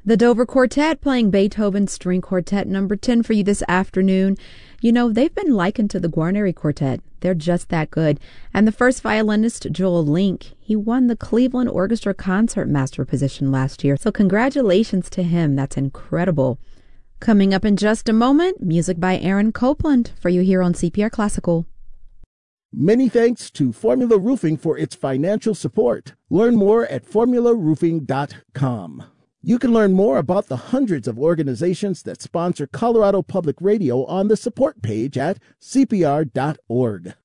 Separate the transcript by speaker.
Speaker 1: The Dover Quartet playing Beethoven's String Quartet number 10 for you this afternoon. You know, they've been likened to the Guarneri Quartet. They're just that good. And the first violinist, Joel Link, he won the Cleveland Orchestra Concertmaster position last year. So congratulations to him. That's incredible. Coming up in just a moment, music by Aaron Copland for you here on CPR Classical.
Speaker 2: Many thanks to Formula Roofing for its financial support. Learn more at formularoofing.com. You can learn more about the hundreds of organizations that sponsor Colorado Public Radio on the support page at cpr.org.